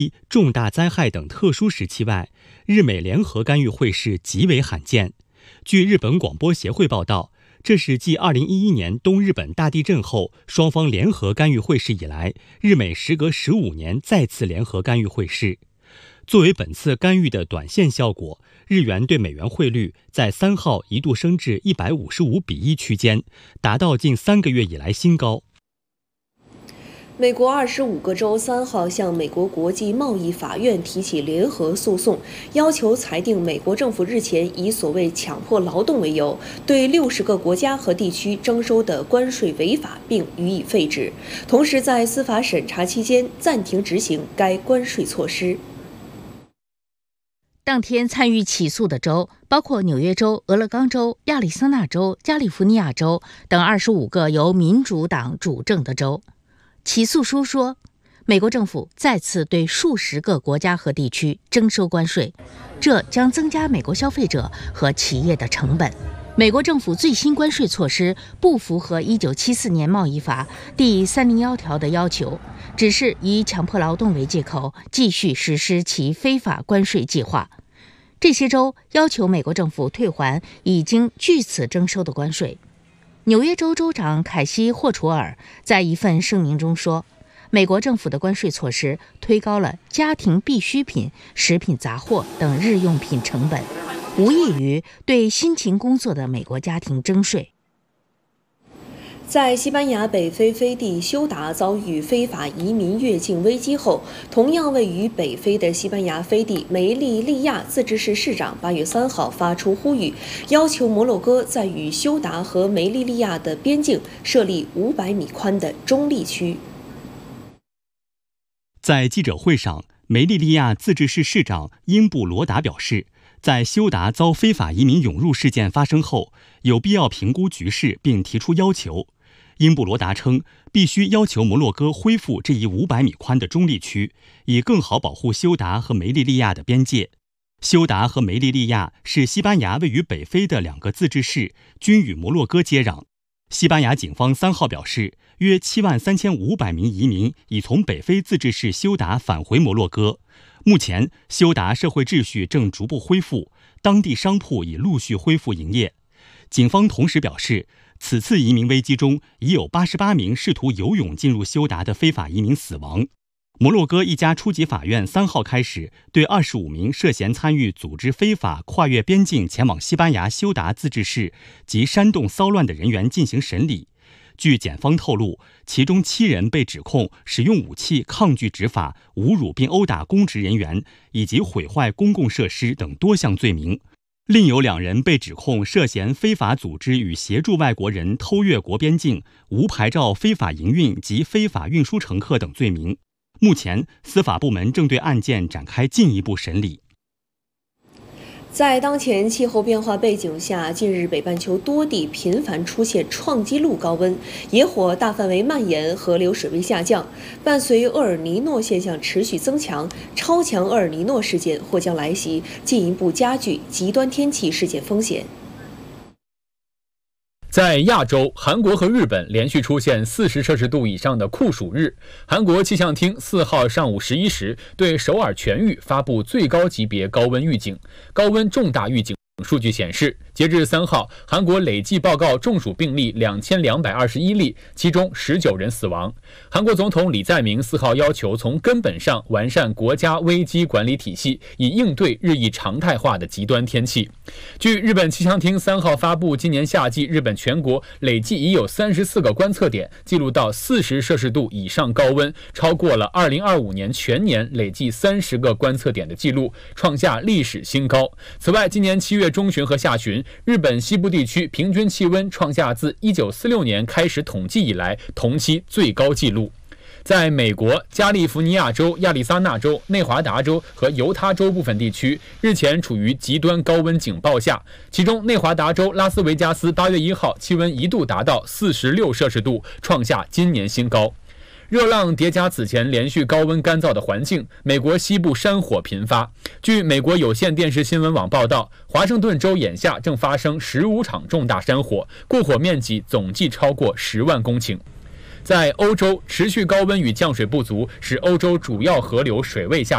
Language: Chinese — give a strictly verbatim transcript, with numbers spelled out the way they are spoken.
重大灾害等特殊时期外，日美联合干预会试极为罕见。据日本广播协会报道，这是继二零一一年东日本大地震后双方联合干预会试以来，日美时隔十五年再次联合干预会试。作为本次干预的短线效果，日元对美元汇率在三号一度升至一百五十五比一区间，达到近三个月以来新高。 美国二十五个州三号向美国国际贸易法院提起联合诉讼，要求裁定美国政府日前以所谓强迫劳动为由，对六十个国家和地区征收的关税违法，并予以废止，同时在司法审查期间暂停执行该关税措施。 当天参与起诉的州包括纽约州、俄勒冈州、亚利桑那州、加利福尼亚州等二十五个由民主党主政的州。起诉书说，美国政府再次对数十个国家和地区征收关税，这将增加美国消费者和企业的成本。美国政府最新关税措施不符合一九七四年贸易法第三零一条的要求，只是以强迫劳动为借口继续实施其非法关税计划。这些州要求美国政府退还已经据此征收的关税。纽约州州长凯西·霍楚尔在一份声明中说，美国政府的关税措施推高了家庭必需品、食品杂货等日用品成本，无异于对辛勤工作的美国家庭征税。 在西班牙北非飞地休达遭遇非法移民越境危机后，同样位于北非的西班牙飞地梅利利亚自治市市长八月三号发出呼吁，要求摩洛哥在与休达和梅利利亚的边境设立五百米宽的中立区。 在记者会上，梅利利亚自治市市长英布罗达表示，在休达遭非法移民涌入事件发生后，有必要评估局势并提出要求。英布罗达称，必须要求摩洛哥恢复这一五百米宽的中立区，以更好保护休达和梅利利亚的边界。休达和梅利利亚是西班牙位于北非的两个自治市，均与摩洛哥接壤。西班牙警方三号表示，约七万三千五百名移民已从北非自治市休达返回摩洛哥。目前，休达社会秩序正逐步恢复，当地商铺已陆续恢复营业。警方同时表示，此次移民危机中已有八十八名试图游泳进入休达的非法移民死亡。摩洛哥一家初级法院三号开始对二十五名涉嫌参与组织非法跨越边境前往西班牙休达自治市及煽动骚乱的人员进行审理。据检方透露，其中七人被指控使用武器抗拒执法、侮辱并殴打公职人员以及毁坏公共设施等多项罪名。另有两人被指控涉嫌非法组织与协助外国人偷越国边境、无牌照非法营运及非法运输乘客等罪名。目前，司法部门正对案件展开进一步审理。 在当前气候变化背景下，近日北半球多地频繁出现创纪录高温，野火大范围蔓延，河流水位下降。伴随厄尔尼诺现象持续增强，超强厄尔尼诺事件或将来袭，进一步加剧极端天气事件风险。 在亚洲，韩国和日本连续出现四十摄氏度以上的酷暑日。韩国气象厅四号上午十一时对首尔全域发布最高级别高温预警，高温重大预警。数据显示，截至三号，韩国累计报告中暑病例两千两百二十一例，其中十九人死亡。韩国总统李在明四号要求从根本上完善国家危机管理体系，以应对日益常态化的极端天气。据日本气象厅三号发布，今年夏季日本全国累计已有三十四个观测点记录到四十摄氏度以上高温，超过了二零二五年全年累计三十个观测点的记录，创下历史新高。此外，今年七月中旬和下旬，日本西部地区平均气温创下自一九四六年开始统计以来同期最高纪录。在美国加利福尼亚州、亚利桑那州、内华达州和犹他州部分地区日前处于极端高温警报下，其中内华达州拉斯维加斯八月一号气温一度达到四十六摄氏度，创下今年新高。热浪叠加此前连续高温干燥的环境，美国西部山火频发。据美国有线电视新闻网报道，华盛顿州眼下正发生十五场重大山火，过火面积总计超过十万公顷。在欧洲，持续高温与降水不足使欧洲主要河流水位下